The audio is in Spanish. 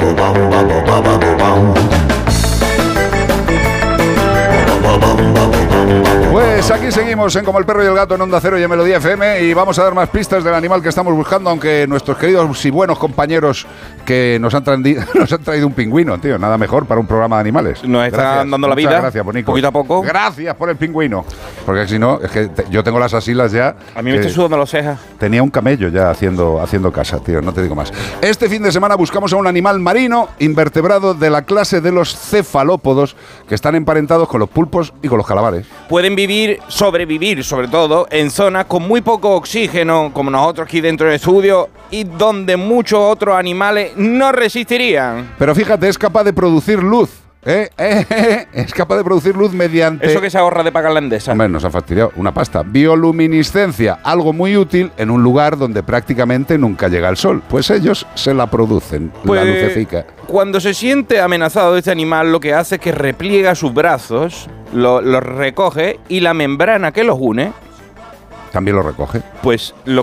Pues aquí seguimos en Como el Perro y el Gato en Onda Cero y en Melodía FM, y vamos a dar más pistas del animal que estamos buscando, aunque nuestros queridos y buenos compañeros que nos han traído un pingüino, tío, nada mejor para un programa de animales. Nos están dando la vida. Muchas gracias, Bonico. Poquito a poco. Gracias por el pingüino, porque si no, es que yo tengo las asilas ya. A mí me estoy sudando las cejas. Tenía un camello ya haciendo casa, tío, no te digo más. Este fin de semana buscamos a un animal marino invertebrado de la clase de los cefalópodos, que están emparentados con los pulpos y con los calamares. Pueden sobrevivir sobre todo, en zonas con muy poco oxígeno, como nosotros aquí dentro del estudio, y donde muchos otros animales no resistirían. Pero fíjate, es capaz de producir luz. Es capaz de producir luz mediante... Eso que se ahorra de pagar la Endesa. Hombre, nos ha fastidiado una pasta. Bioluminiscencia, algo muy útil en un lugar donde prácticamente nunca llega el sol. Pues ellos se la producen, la lucecica. Cuando se siente amenazado este animal, lo que hace es que repliega sus brazos, los recoge, y la membrana que los une... También lo recoge. Pues lo